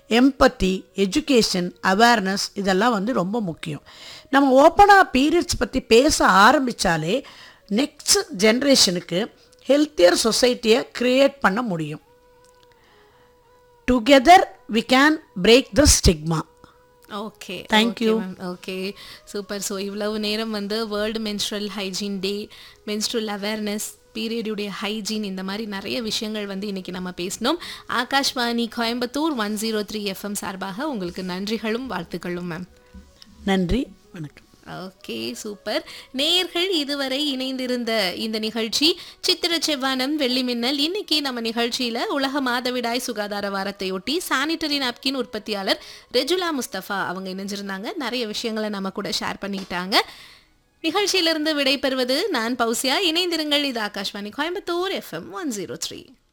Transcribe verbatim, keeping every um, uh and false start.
எம்பத்தி, education, awareness இதெல்லாம் வந்து ரொம்ப முக்கியம். நம்ம ஓப்பனாக பீரியட்ஸ் பற்றி பேச ஆரம்பித்தாலே நெக்ஸ்ட் ஜென்ரேஷனுக்கு ஹெல்த்தியர் சொசைட்டியை க்ரியேட் பண்ண முடியும். Together we can break the stigma. Okay, thank you. Okay, super. So இவ்வளவு நேரம் வந்து வேர்ல்டு மென்ஸ்ட்ரல் ஹைஜீன் டே, மென்ஸ்ட்ரல் அவேர்னஸ், பீரியடுடைய ஹைஜீன், இந்த மாதிரி நிறைய விஷயங்கள் வந்து இன்றைக்கி நம்ம பேசினோம். Akashvani Coimbatore one zero three FM சார்பாக உங்களுக்கு நன்றிகளும் வாழ்த்துக்களும் மேம். நன்றி, வணக்கம். Okay, super. நேயர்கள் இதுவரை இணைந்திருந்த இந்த நிகழ்ச்சி சித்திர செவ்வானம் வெள்ளி மின்னல். இன்னைக்கு நம்ம நிகழ்ச்சியில் உலக மாதவிடாய் சுகாதார வாரத்தையொட்டி சானிட்டரி நாப்கின் உற்பத்தியாளர் ரெஜுலா முஸ்தபா அவங்க இணைஞ்சிருந்தாங்க. நிறைய விஷயங்களை நம்ம கூட ஷேர் பண்ணிக்கிட்டாங்க. நிகழ்ச்சியிலிருந்து விடை பெறுவது நான் பௌசியா. இணைந்திருங்கள். இது Akashvani Coimbatore FM one zero three.